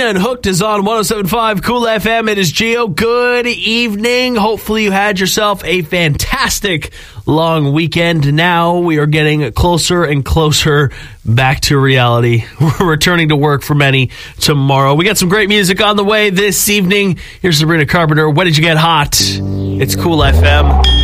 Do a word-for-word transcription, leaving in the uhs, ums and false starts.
Sabrina and Hooked is on one oh seven point five Cool F M. It is Geo. Good evening. Hopefully you had yourself a fantastic long weekend. Now we are getting closer and closer back to reality. We're returning to work for many tomorrow. We got some great music on the way this evening. Here's Sabrina Carpenter. When did you get hot? It's Cool F M.